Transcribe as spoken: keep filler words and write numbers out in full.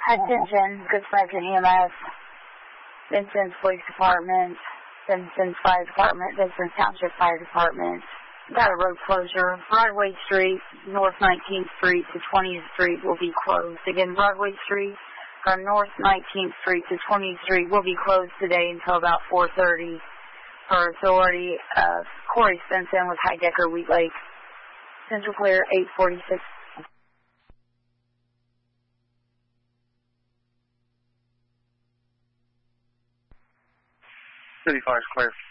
Attention, Good Samaritan E M S, Vincent's Police Department, Vincent's Fire Department, Vincent's Township Fire Department. Got a road closure. Broadway Street, North nineteenth Street to twentieth Street will be closed. Again, Broadway Street from North nineteenth Street to twentieth Street will be closed today until about four thirty. For authority, uh, Corey Spenson with High Decker Wheat Lake. Central Clear, eight forty-six. City Fire's clear.